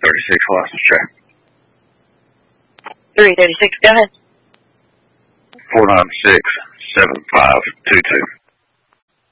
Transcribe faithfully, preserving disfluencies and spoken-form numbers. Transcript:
thirty-six license check. three thirty-six, go ahead. four nine six, seven five two two.